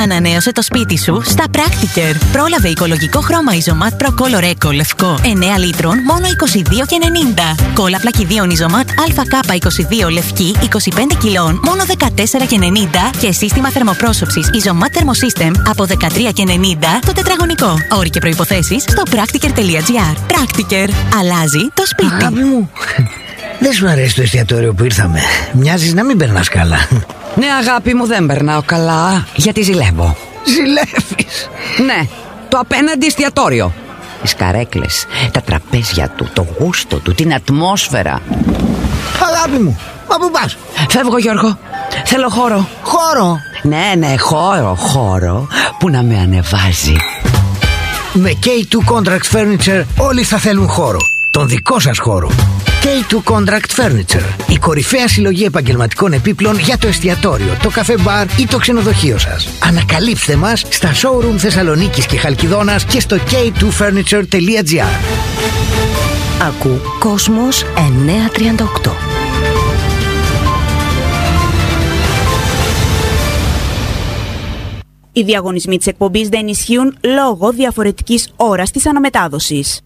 Ανανέωσε το σπίτι σου στα Practiker. Πρόλαβε οικολογικό χρώμα Isomat Pro Color Eco λευκό 9 λίτρων μόνο 22,90. Κόλλα πλακιδίων Isomat ΑΚ22 λευκή 25 κιλών μόνο 14,90. Και σύστημα θερμοπρόσωψης Isomat Thermosystem από 13,90 το τετραγωνικό. Όροι και προϋποθέσεις στο practiker.gr. Practiker. Αλλάζει το σπίτι. Αγάπη μου, δεν σου αρέσει το εστιατόριο που ήρθαμε? Μοιάζεις να μην περνάς καλά. Ναι, αγάπη μου, δεν περνάω καλά, γιατί ζηλεύω. Ζηλεύεις? Ναι, το απέναντι εστιατόριο. Τις καρέκλες, τα τραπέζια του, το γούστο του, την ατμόσφαιρα. Αγάπη μου, μα πού πας? Φεύγω, Γιώργο. Θέλω χώρο. Χώρο? Ναι, χώρο που να με ανεβάζει. Με K2 Contract Furniture όλοι θα θέλουν χώρο. Τον δικό σας χώρο. K2 Contract Furniture. Η κορυφαία συλλογή επαγγελματικών επίπλων για το εστιατόριο, το καφέ μπαρ ή το ξενοδοχείο σας. Ανακαλύψτε μας στα showroom Θεσσαλονίκης και Χαλκιδόνας και στο k2furniture.gr. Ακού Κόσμος 938. Οι διαγωνισμοί της εκπομπής δεν ισχύουν λόγω διαφορετικής ώρας της αναμετάδοσης.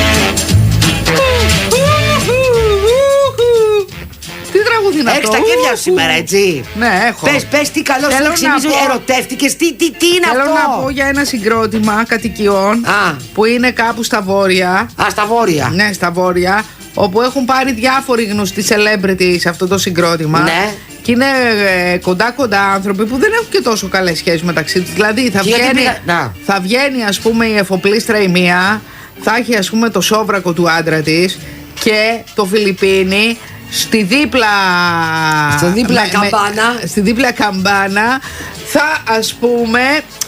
Τι τραγούδι είναι αυτό? Έχεις τα κέφια σου σήμερα, έτσι? Ναι, έχω. Πες τι καλό σου ξυμίζω, ερωτεύτηκες, τι είναι αυτό? Θέλω να πω για ένα συγκρότημα κατοικιών που είναι κάπου στα βόρεια. Στα βόρεια. Ναι, στα βόρεια, όπου έχουν πάρει διάφοροι γνωστοί celebrity σε αυτό το συγκρότημα. Ναι. Και είναι κοντά άνθρωποι που δεν έχουν και τόσο καλές σχέσεις μεταξύ τους. Δηλαδή θα βγαίνει ας πούμε η εφοπλίστρα η μία, θα έχει ας πούμε το σόβρακο του άντρα της και το Φιλιππίνι στη δίπλα καμπάνα θα ας πούμε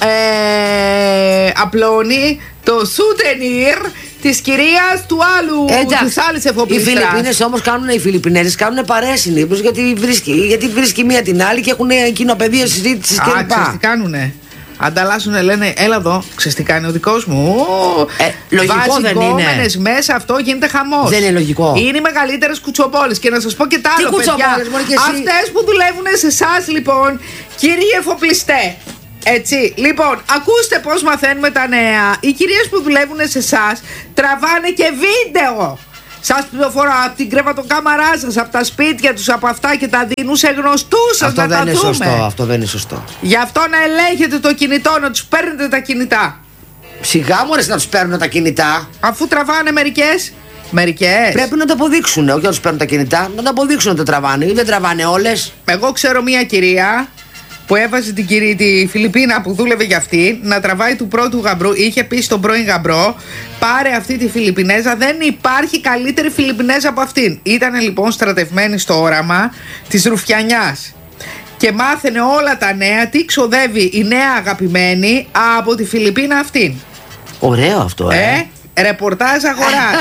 απλώνει το σουτενίρ της κυρίας του άλλου, της άλλης εφοπλίστρας. Οι Φιλιππίνες όμως οι Φιλιππινέζες κάνουν παρέες συνήθως, γιατί βρίσκει μία την άλλη και έχουν κοινοπαιδεία συζήτησης κλπ. Ξέρεις τι κάνουνε? Ανταλλάσσουνε, λένε, έλα εδώ, ξέρεις τι κάνει ο δικός μου. Λογικό δεν είναι? Μέσα αυτό γίνεται χαμός. Δεν είναι λογικό. Είναι οι μεγαλύτερες κουτσομπόλες. Και να σας πω και τα άλλο, παιδιά. Αυτές που δουλεύουν σε εσάς, λοιπόν, κύριοι εφοπλιστέ. Έτσι, λοιπόν, ακούστε πώς μαθαίνουμε τα νέα. Οι κυρίες που δουλεύουν σε εσάς τραβάνε και βίντεο. Σας πληροφορώ από την κρεβατοκάμαρά σας, από τα σπίτια τους, από αυτά και τα δίνουν σε γνωστούς σας να τα δούμε. Αυτό δεν είναι σωστό. Γι' αυτό να ελέγχετε το κινητό, να τους παίρνετε τα κινητά. Σιγά μωρές να τους παίρνουν τα κινητά. Αφού τραβάνε μερικές. Πρέπει να το αποδείξουν, όχι να τους παίρνουν τα κινητά. Να το αποδείξουν ότι το τραβάνε ή δεν τραβάνε όλες. Εγώ ξέρω μια κυρία που έβαζε τη Φιλιππίνα που δούλευε για αυτή να τραβάει του πρώτου γαμπρού. Είχε πει στον πρώην γαμπρό, πάρε αυτή τη Φιλιππινέζα, δεν υπάρχει καλύτερη Φιλιππινέζα από αυτήν. Ήταν λοιπόν στρατευμένη στο όραμα της Ρουφιανιάς και μάθαινε όλα τα νέα, τι ξοδεύει η νέα αγαπημένη από τη Φιλιππίνα αυτήν. Ωραίο αυτό, ρεπορτάζ αγοράς.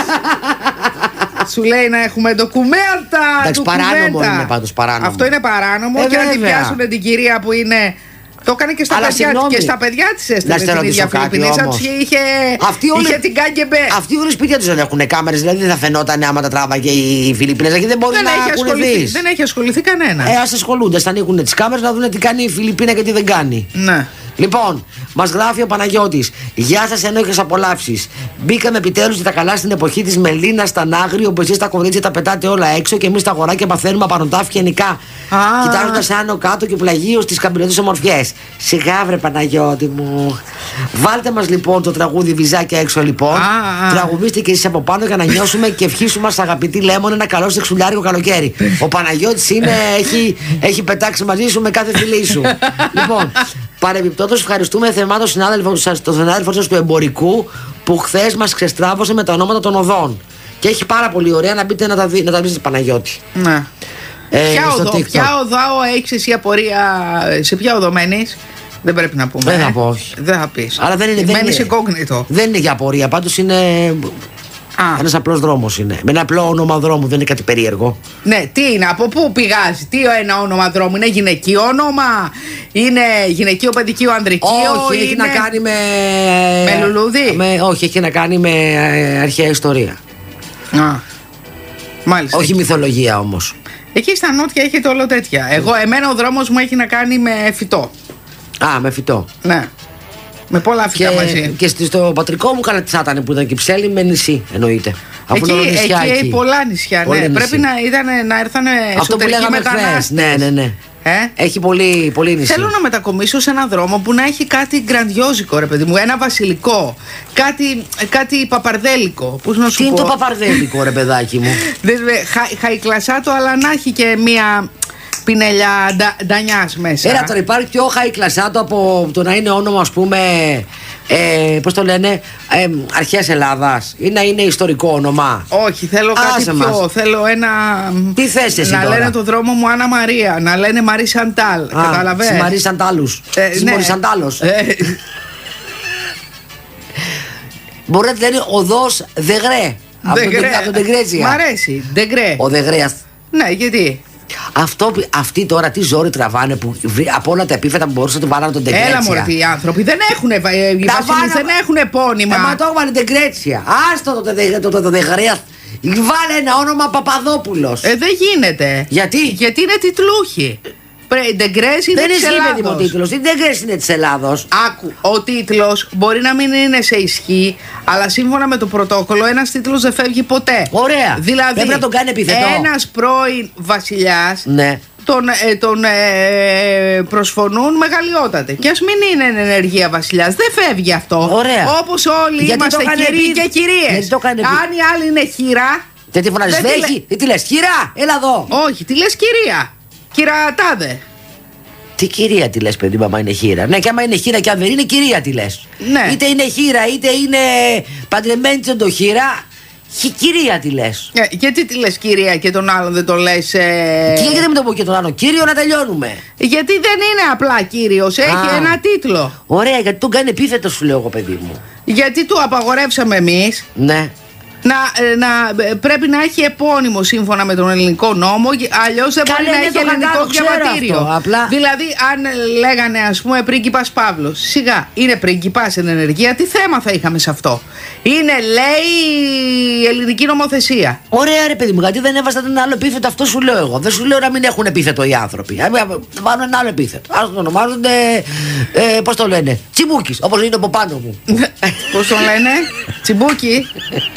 Σου λέει να έχουμε ντοκουμέντα. Εντάξει, παράνομο είναι πάντως, παράνομο. Αυτό είναι παράνομο και να την πιάσουν την κυρία που είναι. Το έκανε και στα παιδιά της. Και στα παιδιά της έστειλε την ίδια Φιλιππινέζα. Είχε την κάγκεμπε. Αυτοί όλοι σπίτια τους δεν έχουν κάμερες. Δηλαδή δεν θα φαινόταν άμα τα τράβαγε η Φιλιππινέζα και δεν μπορεί να ακολουθεί. Δεν έχει ασχοληθεί κανένα. Ας ασχολούνται, θα ανοίγουν τις κάμερες να δουν τι κάνει η Φιλιππίνα και τι δεν κάνει. Ναι. Λοιπόν, μας γράφει ο Παναγιώτης. Γεια σας, ενόχες απολαύσεις. Μπήκαμε επιτέλους και τα καλά στην εποχή της Μελίνας στα Νάγρη, όπου εσείς τα κορίτσια τα πετάτε όλα έξω και εμείς τα αγοράκια παθαίνουμε απανοτάφια γενικά. Κοιτάζοντας άνω κάτω και πλαγίως τις καμπυλωτές ομορφιές. Σιγά βρε Παναγιώτη μου. Βάλτε μας λοιπόν το τραγούδι Βυζάκια έξω λοιπόν. Τραγουδίστε και εσείς από πάνω για να νιώσουμε και ευχήσουμε μας αγαπητή Λέμον ένα καλό σεξουλιάρικο καλοκαίρι. Ο Παναγιώτης έχει πετάξει μαζί σου με κάθε φιλή σου. Λοιπόν. Παρεμπιπτόντως, ευχαριστούμε θερμά τον συνάδελφο σας του εμπορικού που χθες μας ξεστράβωσε με τα ονόματα των οδών. Και έχει πάρα πολύ ωραία να μπείτε να τα βρείτε Παναγιώτη. Ναι. Ποια οδό έχεις εσύ απορία, σε ποια οδό μένεις? Δεν πρέπει να πούμε. Δεν θα πω, όχι. Δεν θα πεις. Αλλά μένεις incognito. Δεν είναι για απορία, πάντως είναι. Ένας απλός δρόμος είναι. Με ένα απλό όνομα δρόμου, δεν είναι κάτι περίεργο. Ναι, τι είναι, από πού πηγάζει, τι ένα όνομα δρόμου, είναι γυναικείο όνομα, είναι γυναικείο, παιδικείο, ανδρικείο? Όχι, έχει να κάνει με. Με λουλούδι? Όχι, έχει να κάνει με αρχαία ιστορία. Μάλιστα. Όχι μυθολογία όμως. Εκεί στα νότια έχετε όλο τέτοια. Εμένα ο δρόμος μου έχει να κάνει με φυτό. Α, με φυτό. Ναι. Με πολλά φυτά μαζί. Και στο πατρικό μου καλά τι θα ήταν που ήταν και Ψέλη με νησί, εννοείται. Αφού εκεί πολλά νησιά, ναι. Πρέπει να έρθανε εσωτερικοί μετανάστες. Ναι. Έχει πολύ νησί. Θέλω να μετακομίσω σε έναν δρόμο που να έχει κάτι γκραντιόζικο, ρε παιδί μου. Ένα βασιλικό. Κάτι παπαρδέλικο. Πώς να σου Τι πω. είναι το παπαρδέλικο, ρε παιδάκι μου? Χαϊκλασάτο, αλλά να έχει και μία πινελιά ντανιάς μέσα. Έλα τώρα, υπάρχει πιο χαϊκλασάτο από το να είναι όνομα, ας πούμε, πώς το λένε, αρχαίας Ελλάδας, ή να είναι ιστορικό όνομα? Όχι, θέλω κάτι πιο. Θέλω ένα. Τι θες εσύ να τώρα? λένε το δρόμο μου Άννα Μαρία, να λένε Μαρί Σαντάλ. Καταλαβαίνεις. Μαρί Σαντάλους. Μαρί Σαντάλος. Μπορεί να τη λένε οδός Δεγρέ. Από τον Τεγκρέτσια. Μ' αρέσει. Ντεγκρέ. Ο Δεγρέας. Ναι, γιατί? Αυτοί τώρα τι ζόρι τραβάνε που από όλα τα επίθετα που μπορούσαν να το βάλουν τον Τεγκρέτσια. Έλα μωρέ, οι άνθρωποι δεν έχουν. Οι βασίλισσες δεν έχουν επώνυμα. Μα το έβαλε Τεγκρέτσια. Άστο το Δεγρέα. Βάλε ένα όνομα Παπαδόπουλος. Δεν γίνεται. Γιατί? Γιατί είναι τιτλούχοι. Ντεγκρές είναι της Ελλάδος. Δεν είναι τίτλος. Η Ντεγκρές είναι της Ελλάδος. Άκου, ο τίτλος μπορεί να μην είναι σε ισχύ, αλλά σύμφωνα με το πρωτόκολλο ένας τίτλος δεν φεύγει ποτέ. Ωραία. Δηλαδή, πρέπει να τον κάνει επιθετό. Ένας πρώην βασιλιάς, ναι, τον προσφωνούν μεγαλειότατε. Και ας μην είναι ενεργεία βασιλιάς, δεν φεύγει αυτό. Ωραία. Όπως όλοι είμαστε κύριοι και κυρίες. Αν η άλλη είναι χείρα. Δεν τη φωνάζεις, τι λες, χείρα, έλα εδώ. Όχι, τι λες κυρία. Κυρατάδε. Τι κυρία τη λες, παιδί μου, άμα είναι χείρα? Ναι, και άμα είναι χείρα και αν δεν είναι κυρία τη λες. Ναι. Είτε είναι χείρα, είτε είναι παντρεμένη το χείρα, κυρία τη λες. Γιατί τη λες κυρία και τον άλλον δεν το λες. Και γιατί δεν το πω και τον άλλον κύριο, να τελειώνουμε? Γιατί δεν είναι απλά κύριος, έχει ένα τίτλο. Ωραία, γιατί τον κάνει επίθετο, σου λέω εγώ, παιδί μου. Γιατί του απαγορεύσαμε εμείς. Ναι. Πρέπει να έχει επώνυμο σύμφωνα με τον ελληνικό νόμο, αλλιώς δεν μπορεί να έχει ελληνικό διαβατήριο. Δηλαδή, αν λέγανε, ας πούμε, πρίγκιπας Παύλος, σιγά, είναι πρίγκιπας εν ενεργεία, τι θέμα θα είχαμε σε αυτό? Είναι, λέει, η ελληνική νομοθεσία. Ωραία, ρε παιδί μου, γιατί δεν έβαζα ένα άλλο επίθετο? Αυτό σου λέω εγώ. Δεν σου λέω να μην έχουν επίθετο οι άνθρωποι. Βάλουν ένα άλλο επίθετο. Ας το ονομάζονται, πώς το λένε, Τσιμπούκης, όπως είναι από πάνω μου. Πώς το λένε, Τσιμπούκι.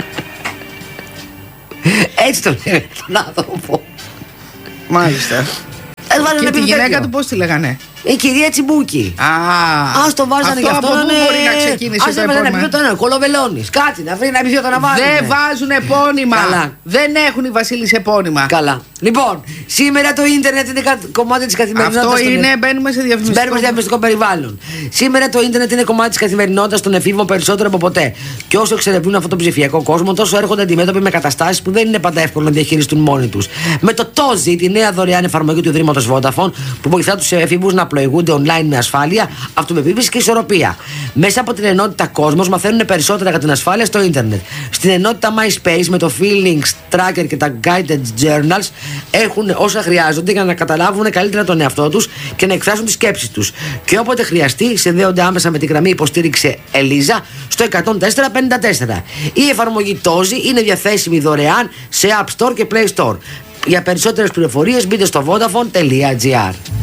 Έτσι το λένε τον άνθρωπο. Μάλιστα. Και τη γυναίκα του πώς τη λέγανε? Η κυρία Τσιμπούκη. Ας το βάζανε γι' αυτό. Από πού μπορεί να ξεκίνησε το επώνυμα? Κολοβελώνης. Κάτσε να βρει ένα επίθετο να βάλει. Δεν βάζουν επώνυμα. Καλά. Δεν έχουν οι βασίλισσες επώνυμα. Καλά. Λοιπόν, σήμερα το ίντερνετ είναι κομμάτι της καθημερινότητας. Αυτό είναι, μπαίνουμε σε διαφημιστικό περιβάλλον. Σήμερα το ίντερνετ είναι κομμάτι της καθημερινότητας των εφήβων περισσότερο από ποτέ. Και όσο εξερευνούν αυτόν τον ψηφιακό κόσμο, τόσο έρχονται αντιμέτωποι με καταστάσεις που δεν είναι πάντα εύκολο να διαχειριστούν μόνοι τους. Με το Tozi, τη νέα δωρεάν εφαρμογή του Ιδρύματος Vodafone, που βοηθά τους εφήβους να πλοηγούνται online με ασφάλεια, αυτοπεποίθηση και ισορροπία. Μέσα από την ενότητα Κόσμος μαθαίνουν περισσότερα για την ασφάλεια στο ίντερνετ. Στην ενότητα MySpace με το Feelings Tracker και τα Guided Journals έχουν όσα χρειάζονται για να καταλάβουν καλύτερα τον εαυτό τους και να εκφράσουν τις σκέψεις τους. Και όποτε χρειαστεί, συνδέονται άμεσα με τη γραμμή υποστήριξη Ελίζα στο 10454. Η εφαρμογή Tozi είναι διαθέσιμη δωρεάν σε App Store και Play Store. Για περισσότερες πληροφορίες μπείτε στο vodafone.gr.